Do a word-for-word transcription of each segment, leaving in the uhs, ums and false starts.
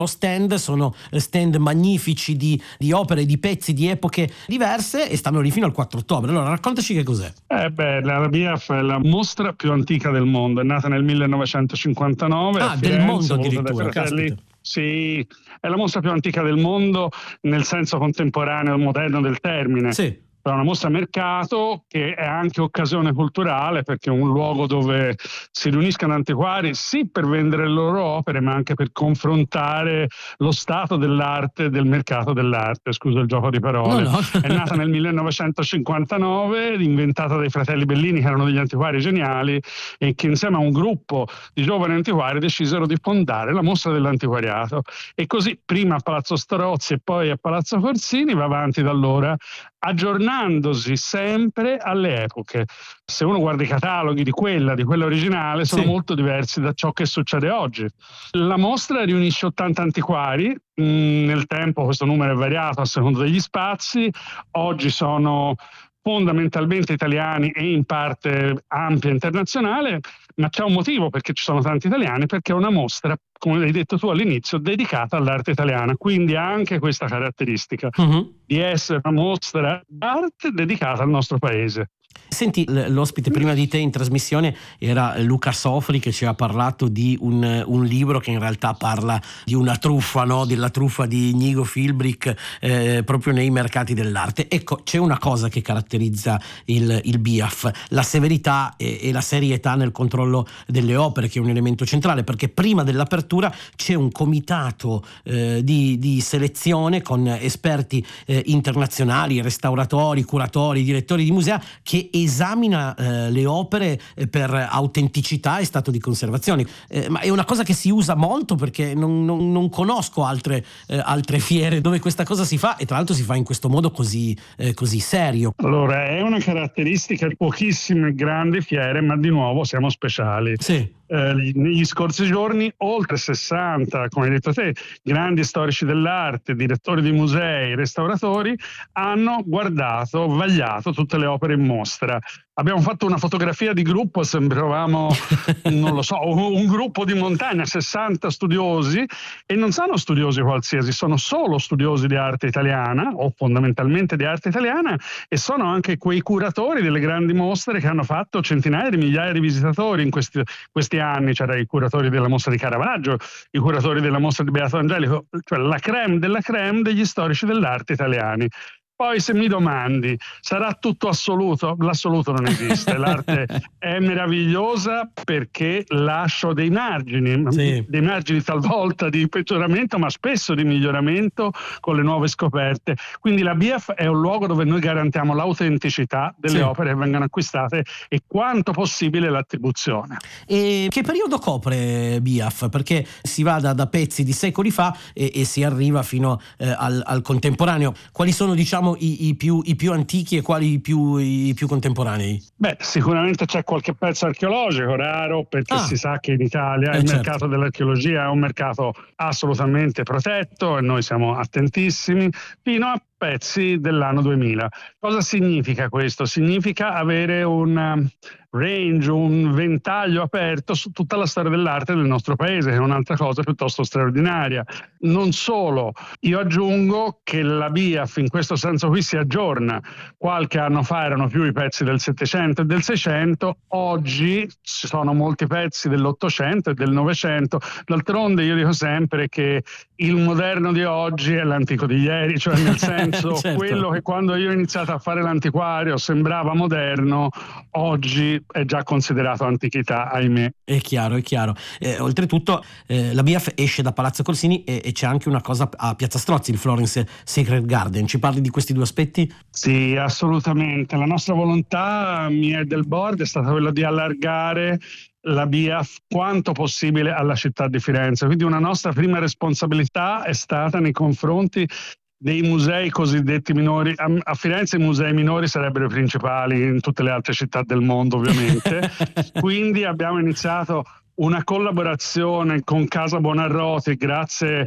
stand, sono stand magnifici di, di opere, di pezzi di epoche diverse e stanno lì fino al quattro ottobre. Allora raccontaci che cos'è. Eh beh, la B I A F è la mostra più antica del mondo, è nata nel millenovecentocinquantanove Ah, a del Firenze, mondo voluta dai addirittura, fratelli. caspita. Sì, è la mostra più antica del mondo nel senso contemporaneo, moderno del termine. Sì. È una mostra a mercato che è anche occasione culturale, perché è un luogo dove si riuniscono antiquari sì per vendere le loro opere, ma anche per confrontare lo stato dell'arte, del mercato dell'arte, scusa il gioco di parole. No, no. È nata nel millenovecentocinquantanove, inventata dai fratelli Bellini, che erano degli antiquari geniali e che insieme a un gruppo di giovani antiquari decisero di fondare la mostra dell'antiquariato. E così prima a Palazzo Strozzi e poi a Palazzo Corsini, va avanti da allora, aggiornandosi sempre alle epoche. Se uno guarda i cataloghi di quella, di quella originale, sono Sì. molto diversi da ciò che succede oggi. La mostra riunisce ottanta antiquari, nel tempo questo numero è variato a seconda degli spazi, oggi sono fondamentalmente italiani e in parte ampia internazionale, ma c'è un motivo perché ci sono tanti italiani, perché è una mostra, come hai detto tu all'inizio, dedicata all'arte italiana, quindi ha anche questa caratteristica Uh-huh. di essere una mostra d'arte dedicata al nostro paese. Senti, l'ospite prima di te in trasmissione era Luca Sofri, che ci ha parlato di un, un libro che in realtà parla di una truffa, no? Della truffa di Inigo Philbrick eh, proprio nei mercati dell'arte. Ecco, c'è una cosa che caratterizza il, il B I A F, la severità e, e la serietà nel controllo delle opere, che è un elemento centrale, perché prima dell'apertura c'è un comitato eh, di, di selezione con esperti eh, internazionali, restauratori, curatori, direttori di musei, che esamina eh, le opere eh, per autenticità e stato di conservazione, eh, ma è una cosa che si usa molto, perché non, non, non conosco altre, eh, altre fiere dove questa cosa si fa, e tra l'altro si fa in questo modo così, eh, così serio. Allora, è una caratteristica di pochissime grandi fiere, ma di nuovo siamo speciali. Sì. Eh, negli scorsi giorni oltre sessanta, come hai detto te, grandi storici dell'arte, direttori di musei, restauratori hanno guardato, vagliato tutte le opere in mostra. Abbiamo fatto una fotografia di gruppo, sembravamo, non lo so, un gruppo di montagna, sessanta studiosi, e non sono studiosi qualsiasi, sono solo studiosi di arte italiana, o fondamentalmente di arte italiana, e sono anche quei curatori delle grandi mostre che hanno fatto centinaia di migliaia di visitatori in questi, questi anni. C'era i curatori della mostra di Caravaggio, i curatori della mostra di Beato Angelico, cioè la crème della crème degli storici dell'arte italiani. Poi se mi domandi, sarà tutto assoluto? L'assoluto non esiste. L'arte è meravigliosa perché lascia dei margini, sì. dei margini talvolta di peggioramento, ma spesso di miglioramento con le nuove scoperte. Quindi la B I A F è un luogo dove noi garantiamo l'autenticità delle sì. opere che vengono acquistate e quanto possibile l'attribuzione. E che periodo copre B I A F? Perché si va da, da pezzi di secoli fa e, e si arriva fino eh, al, al contemporaneo. Quali sono, diciamo, I, i, più, i più antichi e quali i più, i più contemporanei? Beh, sicuramente c'è qualche pezzo archeologico raro, perché ah. si sa che in Italia eh, il certo. mercato dell'archeologia è un mercato assolutamente protetto e noi siamo attentissimi, fino a pezzi dell'anno duemila. Cosa significa questo? Significa avere un range, un ventaglio aperto su tutta la storia dell'arte del nostro paese, che è un'altra cosa piuttosto straordinaria. Non solo, io aggiungo che la B I A F in questo senso qui si aggiorna. Qualche anno fa erano più i pezzi del Settecento e del Seicento, oggi ci sono molti pezzi dell'Ottocento e del Novecento. D'altronde io dico sempre che il moderno di oggi è l'antico di ieri, cioè nel senso certo. quello che quando io ho iniziato a fare l'antiquario sembrava moderno, oggi è già considerato antichità, ahimè. È chiaro, è chiaro. Eh, oltretutto eh, la B I A F esce da Palazzo Corsini e, e c'è anche una cosa a Piazza Strozzi, il Florence Sacred Garden. Ci parli di questi due aspetti? Sì, assolutamente. La nostra volontà, mia e del board, è stata quella di allargare la B I A F quanto possibile alla città di Firenze. Quindi una nostra prima responsabilità è stata nei confronti dei musei cosiddetti minori. A, a Firenze i musei minori sarebbero i principali, in tutte le altre città del mondo ovviamente. Quindi abbiamo iniziato una collaborazione con Casa Buonarroti, grazie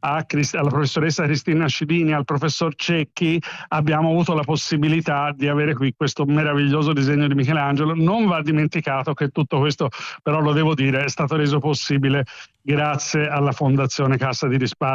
a Crist- alla professoressa Cristina Scidini, al professor Cecchi, abbiamo avuto la possibilità di avere qui questo meraviglioso disegno di Michelangelo. Non va dimenticato che tutto questo, però lo devo dire, è stato reso possibile grazie alla Fondazione Cassa di Risparmio